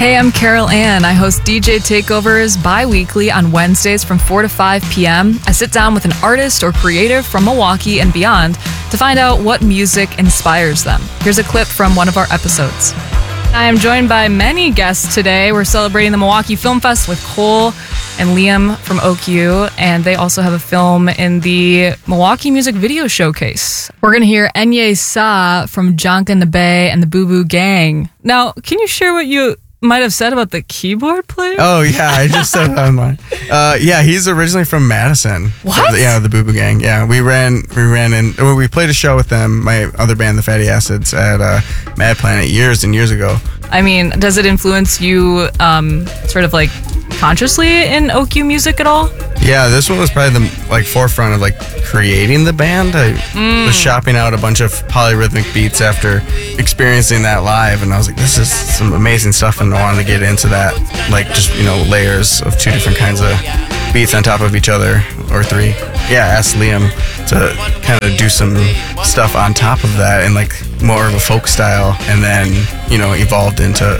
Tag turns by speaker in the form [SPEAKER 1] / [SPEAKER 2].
[SPEAKER 1] Hey, I'm Carol Ann. I host DJ Takeovers bi-weekly on Wednesdays from 4 to 5 p.m. I sit down with an artist or creative from Milwaukee and beyond to find out what music inspires them. Here's a clip from one of our episodes. I am joined by many guests today. We're celebrating the Milwaukee Film Fest with Cole and Liam from OQ, and they also have a film in the Milwaukee Music Video Showcase. We're going to hear Enye Sa from Jonka Nabe and the Boo Boo Gang. Now, can you share what you might have said about the keyboard player?
[SPEAKER 2] Oh, yeah, I just said it online. Yeah, he's originally from Madison.
[SPEAKER 1] What?
[SPEAKER 2] The Boo Boo Gang. Yeah, we played a show with them, my other band, the Fatty Acids, at Mad Planet years and years ago.
[SPEAKER 1] I mean, does it influence you sort of like consciously in OQ music at all?
[SPEAKER 2] Yeah, this one was probably the forefront of creating the band. I was shopping out a bunch of polyrhythmic beats after experiencing that live, and I was like, this is some amazing stuff, and I wanted to get into that, layers of two different kinds of beats on top of each other, or three. Yeah, I asked Liam to kind of do some stuff on top of that in more of a folk style, and then evolved into